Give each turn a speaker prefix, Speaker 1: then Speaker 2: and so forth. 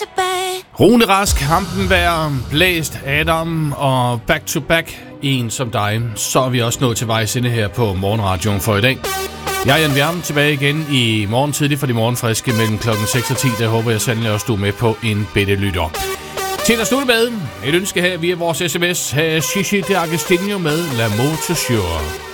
Speaker 1: tilbage.
Speaker 2: Rune Rask, Hampenberg, Blæst, Adam og Back to Back, en som dig. Så er vi også nået til vejs ende her på Morgenradioen for i dag. Jeg er Jan Vjern, tilbage igen i morgen tidlig for de morgenfriske mellem klokken 6 og 10. Der håber jeg sandelig også, du er med på en bitte lytter. Til at slutte med et ønske her via vores sms. Shishi de Agostinho med L'amour toujours.